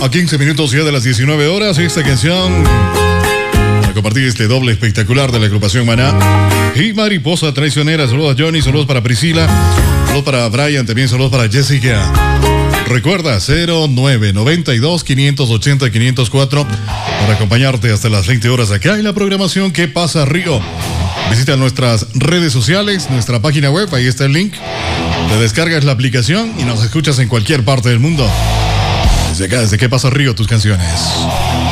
A 15 minutos ya de las 19 horas, esta canción para compartir este doble espectacular de la agrupación Maná y Mariposa Traicionera. Saludos a Johnny, saludos para Priscila, saludos para Brian, también saludos para Jessica. Recuerda 0992 580 504 para acompañarte hasta las 20 horas acá en la programación ¿Qué pasa Río? Visita nuestras redes sociales, nuestra página web, ahí está el link. Te descargas la aplicación y nos escuchas en cualquier parte del mundo. Desde acá, desde ¿Qué pasa Río? Tus canciones.